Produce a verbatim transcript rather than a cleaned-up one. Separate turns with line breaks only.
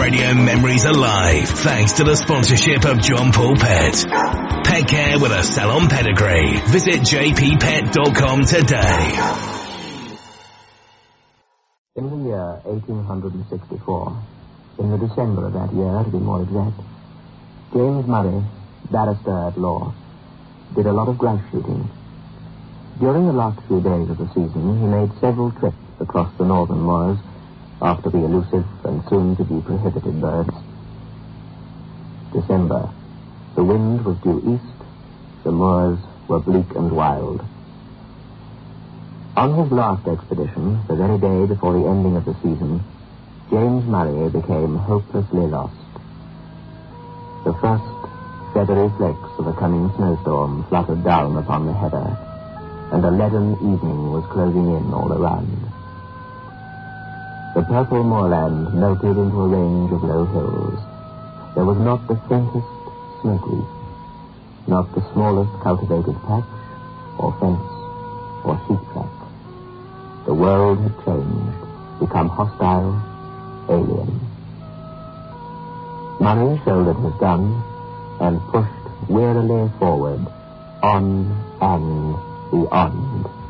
radio memories alive thanks to the sponsorship of John Paul Pet. Pet care with a salon pedigree. Visit j p pet dot com today.
In the year eighteen sixty-four, in the December of that year, to be more exact, James Murray, barrister at law, did a lot of grouse shooting. During the last few days of the season, he made several trips across the northern moors after the elusive and soon-to-be prohibited birds. December. The wind was due east. The moors were bleak and wild. On his last expedition, the very day before the ending of the season, James Murray became hopelessly lost. The first feathery flakes of a coming snowstorm fluttered down upon the heather, and a leaden evening was closing in all around. The purple moorland melted into a range of low hills. There was not the faintest smoke wreath, not the smallest cultivated patch, or fence, or sheep track. The world had changed, become hostile, alien. Murray shouldered his gun and pushed wearily forward, on and beyond.